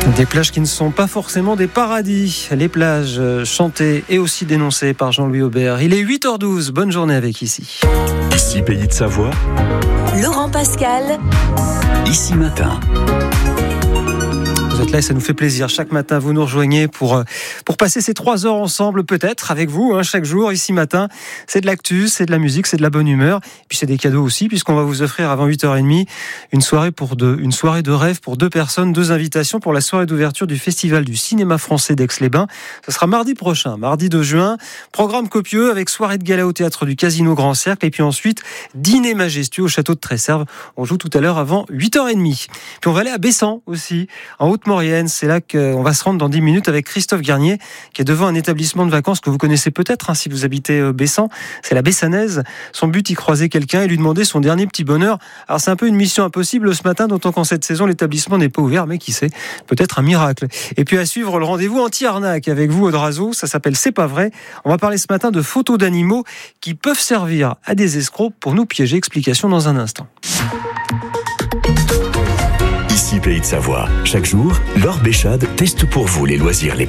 Des plages qui ne sont pas forcément des paradis. Les plages chantées et aussi dénoncées par Jean-Louis Aubert. Il est 8h12. Bonne journée avec Ici. Ici, Pays de Savoie. Laurent Pascal. Ici Matin. Vous êtes là et ça nous fait plaisir. Chaque matin, vous nous rejoignez pour passer ces 3 heures ensemble, peut-être, avec vous, chaque jour. Ici Matin, c'est de l'actu, c'est de la musique, c'est de la bonne humeur. Et puis c'est des cadeaux aussi, puisqu'on va vous offrir avant 8h30 une soirée de rêve pour 2 personnes, 2 invitations pour la soirée d'ouverture du Festival du cinéma français d'Aix-les-Bains. Ce sera mardi prochain, mardi 2 juin. Programme copieux avec soirée de gala au théâtre du Casino Grand Cercle. Et puis ensuite, dîner majestueux au château de Tresserve. On joue tout à l'heure avant 8h30. Puis on va aller à Bessan aussi, en Haute-Maurienne. C'est là qu'on va se rendre dans 10 minutes avec Christophe Garnier, qui est devant un établissement de vacances que vous connaissez peut-être, si vous habitez Bessan. C'est la Bessanaise. Son but, y croiser quelqu'un et lui demander son dernier petit bonheur. Alors c'est un peu une mission impossible ce matin, d'autant qu'en cette saison, l'établissement n'est pas ouvert, mais qui sait, peut-être un miracle. Et puis à suivre, le rendez-vous anti-arnaque avec vous, Audrazo. Ça s'appelle C'est pas vrai. On va parler ce matin de photos d'animaux qui peuvent servir à des escrocs pour nous piéger. Explication dans un instant. Ici, Pays de Savoie. Chaque jour, Laure Béchade teste pour vous les loisirs les